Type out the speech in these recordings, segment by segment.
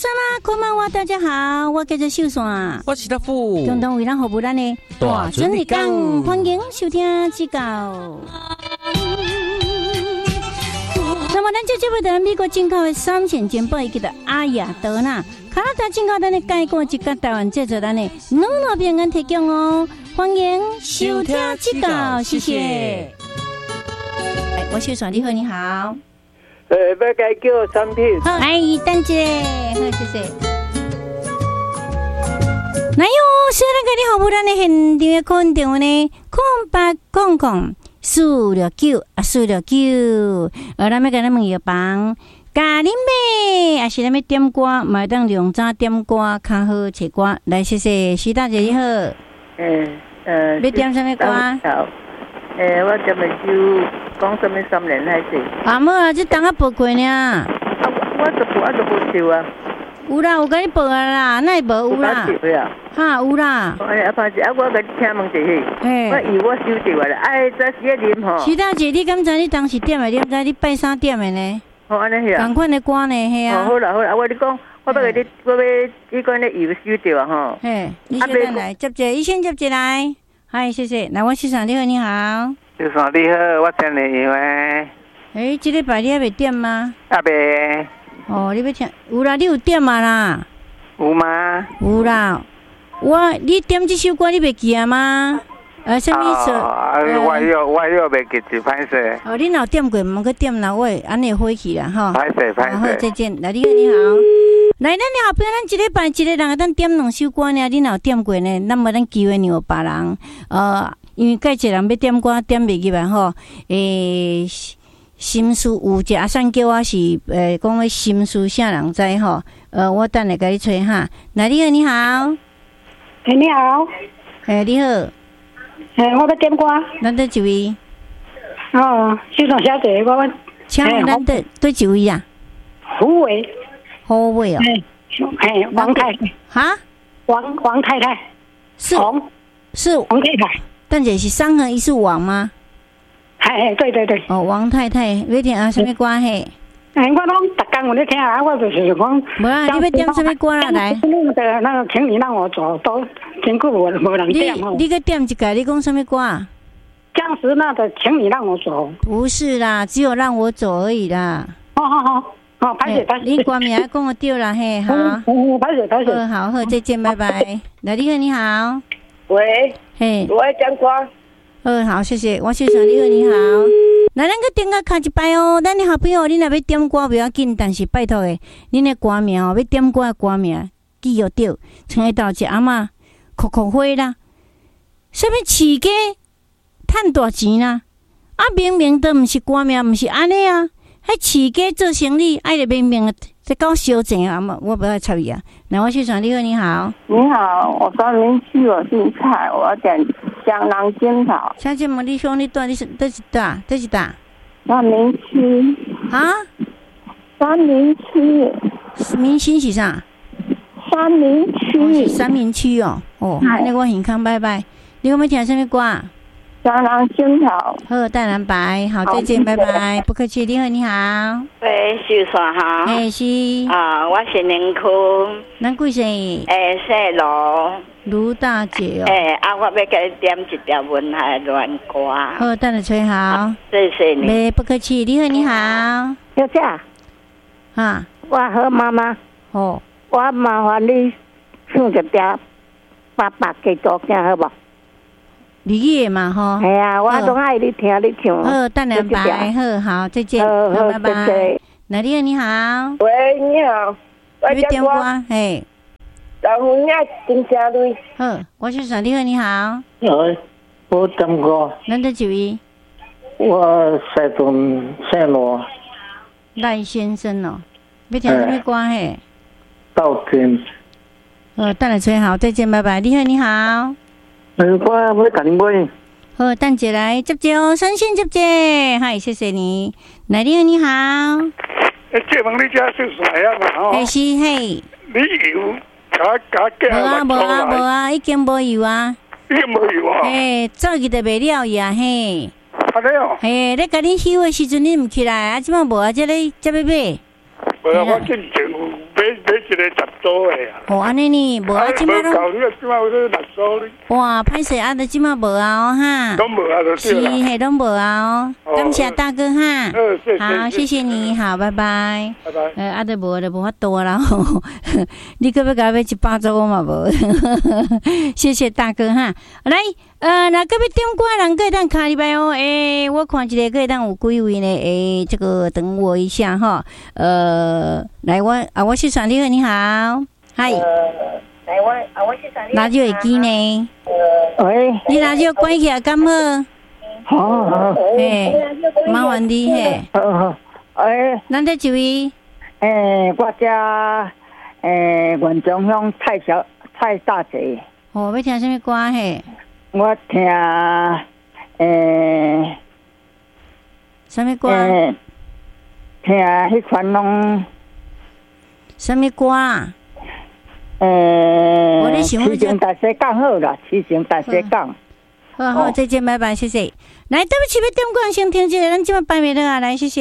山吗？こんばんは，大家好，我叫做秀山， 我是大富， 共同为咱服务咱的大准日讲，欢迎收听指教。那么，咱这节目在美国进口的3线煎包，伊叫做阿雅德纳，加拿大进口咱的介果，一个台湾制作咱的软糯饼干提供哦，欢迎收听指教，谢谢。我秀山，你好，你好。 要该叫产品。 好，阿姨，等姐，好，谢谢。那有虽然个你服务咱的现场的空电话呢，0800-469-469，咱要甲咱问药房，咖喱妹，还是咱要点歌，买当量早点歌，较好切歌。来，谢谢，徐大姐你好。要点什么歌？ 我点的就讲什么3年还是？ 无啊，这当下报过呢。 我都无收啊。 有啦，有甲你报啊啦，哪会无有啦？哈，有啦。 我甲你听问一下，我以我收着啦，早时啊啉吼。 徐大姐，你敢知你当时点的？你知你拜啥点的呢？ 哦，安尼是啊。 同款的歌呢，系啊。 好啦，我你讲，我要你，你讲你以收着啊吼。 嘿，你先来接者，你先接者来。嗨，谢谢。来，我先生你好，你好。 先生你好，我听你因为。 这礼拜你还未点吗？ 还未。 哦，你要听？有啦，你有点嘛啦？ 有吗？ 有啦。你点这首歌你袂记啊吗？什么首？ 我又袂记住，歹势。 哦，你若点过，毋过点啦，我安尼会去啦，吼。 歹势。 好，再见。来，你好，你好。来，咱后边咱一礼拜一个人咱点2首歌呢，你若点过呢，那么咱机会让别人。因为介一人要点歌点袂入来吼，心事有一个阿婶叫我是讲话心事啥人知吼？我等下甲你吹哈。来，你好，你好。 你好。 你好。 我要点歌。 咱对一位？ 秀长小姐，我请问咱对一位啊？ 胡伟。 胡伟哦。 王太太。 哈？ 王太太。 是王太太。 但这是3横1是王吗？ 对。 哦，王太太，要听什么歌嘿？ 我拢逐工有咧听啊，我就是讲。 无啊，你要点什么歌啦？来。 那个，请你让我走，都真久无人点哦。 你个点一个，你讲什么歌啊？ 僵尸那个，请你让我走。 不是啦，只有让我走而已啦。 好，拍摄。 你歌名讲我对啦嘿，好。 拍摄。 好，再见，拜拜。来，你好，你好。 喂。 嘿。 我爱讲歌。 好，谢谢。我先生，你好，你好。来，咱个点个卡一摆哦。咱的好朋友，你若要点歌不要紧，但是拜托诶，恁的歌名哦，要点歌的歌名记要着。像到一阿嬷哭花啦，什么饲鸡赚大钱啦，明明都毋是歌名，毋是安尼啊。迄饲鸡做生意，爱着明明在搞小钱啊嘛，我不要插伊啊。来，我先生，你好，你好。 你好，我专门去我姓蔡，我要点江南金桃。 乡亲们，你说你到底是这是打？ 三明区。 啊？ 三明区。 明星是啥？ 三明区。 三明区哦。那我很康，拜拜。你有没有听什么歌啊？ 江南金桃。 好，淡蓝白。好，再见，拜拜。不客气，你好，你好。 喂，秀山哈。 是。 我是宁区。 咱几岁？ 姓卢大姐哦。 我要给你点一条文海乱歌。 好，等下吹好。 谢谢你。 不客气，你好，你好。 小姐。 我和妈妈。 我麻烦你唱一条爸爸给做听好不？ 你也嘛吼。 系啊，我总爱你听你唱。 好，淡蓝白。好，再见。好，拜拜。那你好，你好。 喂，你好。 你要点歌？嘿。 老夫人真正对。 好，我先生，你好，你好。 我点歌。 咱在几位？ 我在东姓罗。 赖先生哦，要听什么歌嘿？ 道歉。 等下吹好，再见，拜拜。你好，你好。 我要甲你买。 好，等下来接接哦，三线接接，嗨，谢谢你。来，你好，你好。 这问你家是谁啊嘛？ 嘿是嘿。 你有加无啊，已经无有啊。 已经无有啊。 嘿，早日就袂了呀嘿。 安尼哦。 嘿，咧甲你收的时阵你毋起来，即摆无啊，这要买。 无啊，我进前有买一个10组的啊。 哦，安尼呢，无啊，即摆拢搞，你即摆有6组哩。 哇，歹势啊，就即摆无啊哦哈。 都无啊，就是啦。 嘿，拢无啊哦。感谢大哥哈。 谢谢。 好，谢谢你，好，拜拜。 拜拜。 啊，都无法度啦吼。你可要甲我100组我嘛无。谢谢大哥哈。来，那隔壁点歌的人可以当卡里边哦。我看一个可以当有几位呢？这个等我一下哈。来我是传你好，你好，嗨。我是传你。哪就会机呢？ 喂， 你哪就关起来干好？ 好， 嘿，麻烦你嘿。咱这一位， 我家元中乡蔡大姐。 哦，要听什么歌嘿？ 我听什么歌？ 听迄款拢什么歌啊？我咧想骑行大西港好啦，骑行大西港。 好，再见，拜拜，谢谢。来，对不起，要点歌先听一下，咱今晚摆袂了啊，来，谢谢。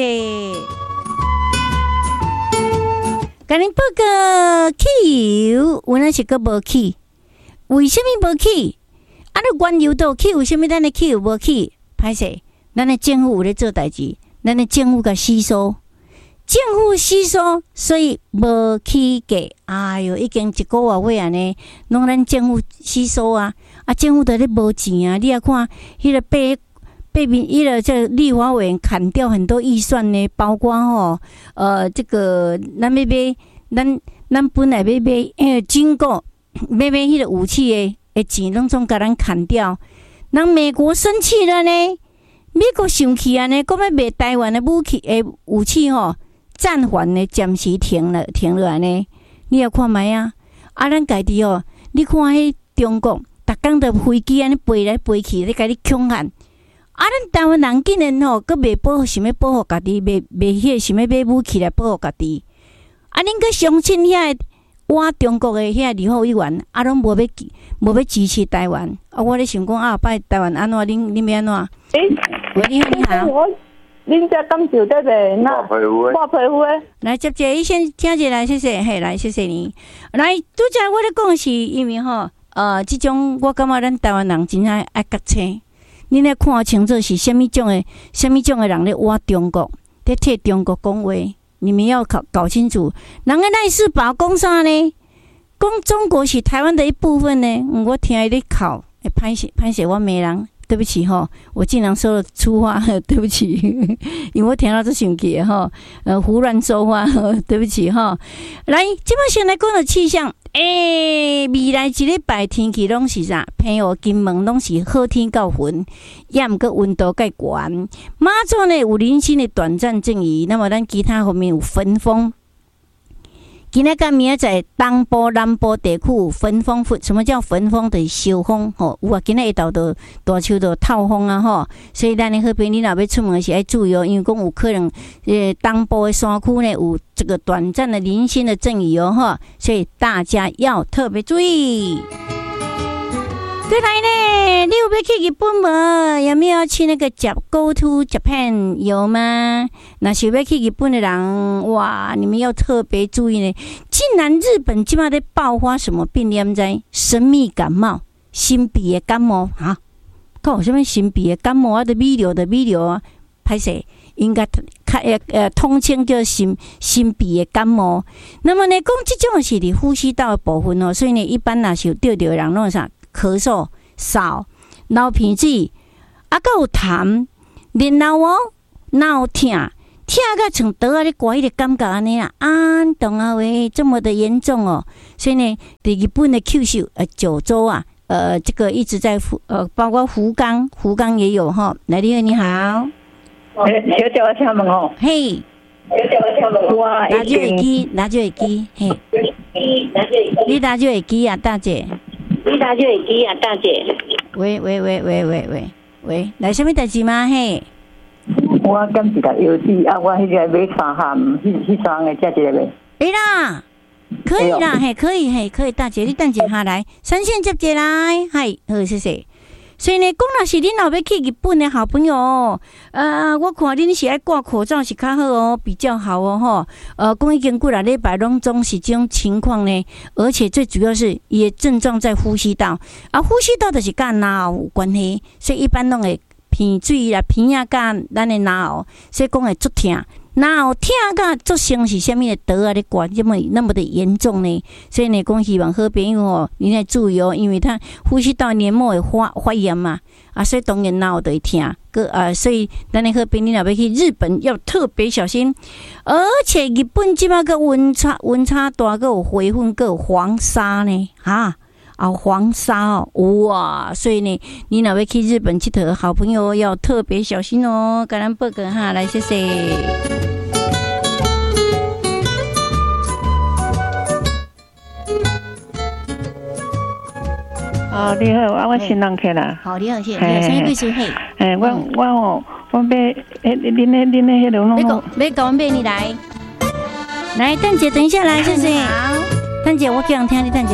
甲恁报告汽油，有哪是个无起？为什么无起？啊，你原油都起，为什么咱的汽油无起？歹势，咱的政府有咧做代志，咱的政府甲吸收。政府吸收，所以无起价。哎哟，已经1个月安尼，拢咱政府吸收啊！啊，政府在咧无钱啊！你也看，迄个被民，迄个这立法委员砍掉很多预算呢，包括吼，这个咱要买，咱本来要买军购，要买迄个武器的钱，拢总甲咱砍掉。人美国生气了呢，美国生气啊呢，讲要卖台湾的武器吼。暂缓呢，暂时停落来呢。你也看卖啊！啊，咱家己哦，你看迄中国，逐工着飞机安尼飞来飞去，咧甲你恐吓。啊，咱台湾人竟然吼，阁袂保护，想要保护家己，袂迄想要买武器来保护家己。啊，恁阁相信遐我中国的遐立法委员，啊，拢无要支持台湾。啊，我咧想讲啊，摆台湾安怎？恁要安怎？喂，你好。 恁遮敢就得呗？那我皮肤诶。 来接者，伊先听一来，谢谢，嘿，来谢谢你。来，拄则我咧讲是因为吼，即种我感觉咱台湾人真爱觉醒，恁咧看清楚是什么种的人咧挖中国，咧替中国讲话，你们要搞清楚。人个赖世宝讲啥呢？讲中国是台湾的一部分呢？我听伊咧哭，歹势，我骂人。对不起哈，我竟然说了粗话，对不起，因为我听到这生气哈，胡乱说话，对不起哈。来，即摆先来讲个气象，未来一礼拜天气拢是啥？平和金门拢是好天到云，也毋过温度介悬。马祖呢有零星的短暂阵雨，那么咱其他方面有分风。今仔甲明仔在东部、南部地区有分风，什么叫分风？就是小风吼，有啊，今仔下昼就大树就透风啊吼，所以咱的好朋友你若要出门是要注意哦，因为讲有可能东部的山区呢有这个短暂的零星的阵雨哦吼，所以大家要特别注意。再来呢，你有要去日本无？有没有去那个Go to Japan 有吗？那是要去日本的人，哇，你们要特别注意呢。竟然日本今嘛在爆发什么病？你们知？神秘感冒、新鼻的感冒啊？搞什么新鼻的感冒啊？的微流啊，歹势应该通称叫新鼻的感冒。那么呢，讲这种是你呼吸道的部分哦，所以呢，一般若是有得的人弄啥？咳嗽、嗽、流鼻水，啊，还有痰，然后脑痛，痛到像刀啊咧刮，迄个感觉安尼啊，懂啊喂，这么的严重哦。所以呢，在日本的九州九州啊，这个一直在包括福冈也有哈。来，你好， 小姐我请问哦， 嘿， 小姐我请问，我拿住耳机，嘿，你拿住耳机啊，大姐。 你拿住耳机啊，大姐。 喂，来什么代志吗？嘿， 我敢一个邮递啊，我迄个买3项，迄3个加一个呗。 会啦，可以啦，嘿，可以，大姐，你等一下来，3线接来，嗨，好，谢谢。 所以呢，讲若是恁若要去日本的好朋友哦，我看恁是爱挂口罩是较好哦，比较好哦吼。讲已经几礼拜拢总是这种情况呢，而且最主要是伊的症状在呼吸道，呼吸道就是甲脑有关系，所以一般拢会鼻水啦、鼻仔甲咱的脑，所以讲会足痛。哪有痛甲足像是啥物的刀啊咧刮，那么的严重呢？所以呢，讲希望好朋友哦，你要注意哦，因为他呼吸道黏膜会发炎嘛，所以当然哪有就会痛。所以咱的好朋友若要去日本要特别小心，而且日本即摆个温差大，个有灰粉，个有黄沙呢，黄沙哦，哇！所以呢，你若要去日本佚佗，好朋友要特别小心哦。跟咱报告哈，来谢谢。 你好，我新人客啦。 好，你好，谢谢。什么贵姓嘿？ 我买恁的迄种。 要搞完买你来，蛋姐等一下来，谢谢。蛋姐，我这样听你蛋姐。